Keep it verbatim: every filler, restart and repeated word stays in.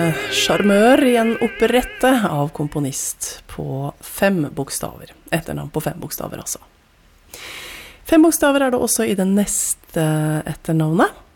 charmør i en operette av komponist på fem bokstaver. Etternavn på fem bokstaver, altså. Fem bokstaver er det også i det neste etternavnet.